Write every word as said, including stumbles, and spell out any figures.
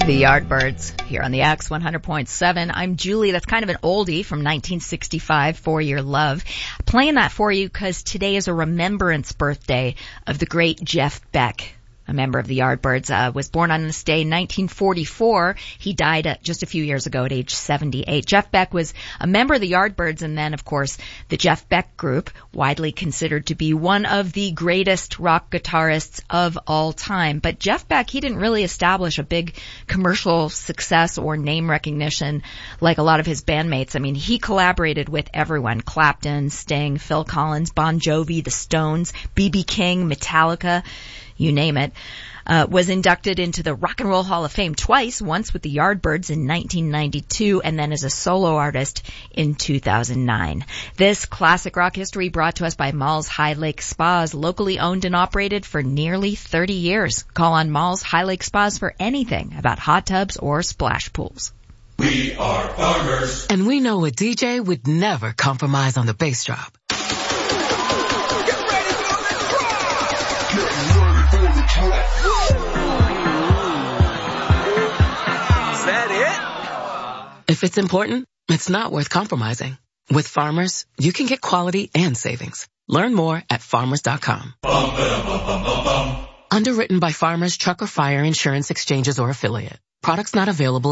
The Yardbirds here on the X one hundred point seven. I'm Julie. That's kind of an oldie from nineteen sixty-five, For Your Love. Playing that for you because today is a remembrance birthday of the great Jeff Beck. A member of the Yardbirds, uh, was born on this day in nineteen forty-four. He died uh, just a few years ago at age seventy-eight. Jeff Beck was a member of the Yardbirds and then, of course, the Jeff Beck Group, widely considered to be one of the greatest rock guitarists of all time. But Jeff Beck, he didn't really establish a big commercial success or name recognition like a lot of his bandmates. I mean, he collaborated with everyone: Clapton, Sting, Phil Collins, Bon Jovi, The Stones, B B King, Metallica, you name it. Uh, was inducted into the Rock and Roll Hall of Fame twice, once with the Yardbirds in nineteen ninety-two and then as a solo artist in two thousand nine. This classic rock history brought to us by Malls High Lake Spas, locally owned and operated for nearly thirty years. Call on Malls High Lake Spas for anything about hot tubs or splash pools. We are farmers. And we know a D J would never compromise on the bass drop. Is that it? If it's important, it's not worth compromising. With Farmers, you can get quality and savings. Learn more at farmers dot com. Bum, ba-dum, bum, bum, bum, bum. Underwritten by Farmers Truck or Fire Insurance Exchanges or Affiliate. Products not available